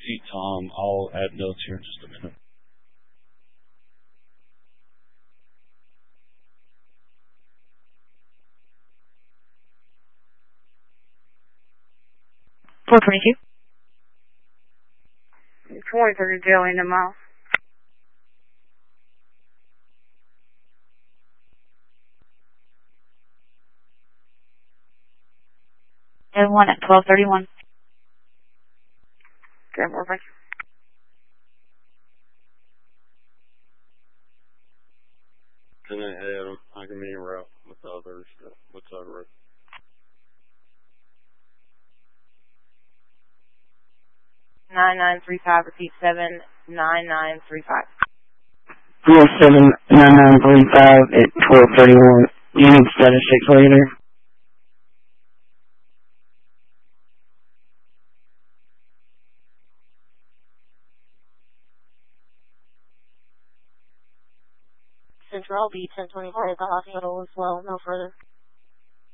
Pete Tom. I'll add notes here in just a minute. $422. 2030 Jelly in the mile. And one at 1231. Okay, perfect. Can I add them? I can be en route with the other stuff. What's that route? $9935. Repeat 79935. 479935 at 1231. You need status 6 later. Central B 1024 at the hospital as well, no further.